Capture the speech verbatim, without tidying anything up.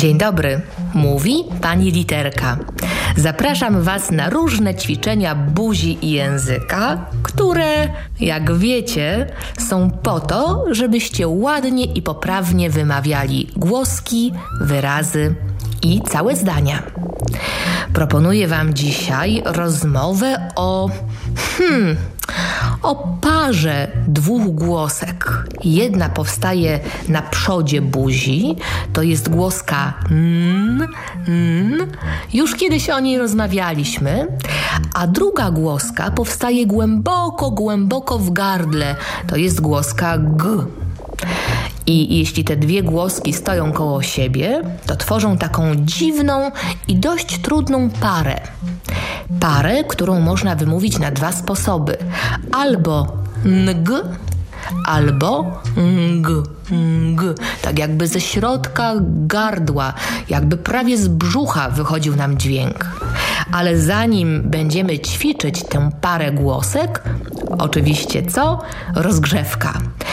Dzień dobry, mówi pani Literka. Zapraszam Was na różne ćwiczenia buzi i języka, które, jak wiecie, są po to, żebyście ładnie i poprawnie wymawiali głoski, wyrazy i całe zdania. Proponuję Wam dzisiaj rozmowę o... Hmm... o parze dwóch głosek. Jedna powstaje na przodzie buzi, to jest głoska n, n. Już kiedyś o niej rozmawialiśmy. A druga głoska powstaje głęboko, głęboko w gardle, to jest głoska g. I jeśli te dwie głoski stoją koło siebie, to tworzą taką dziwną i dość trudną parę. Parę, którą można wymówić na dwa sposoby. Albo ng, albo ng, ng. Tak jakby ze środka gardła, jakby prawie z brzucha wychodził nam dźwięk. Ale zanim będziemy ćwiczyć tę parę głosek, oczywiście co? Rozgrzewka.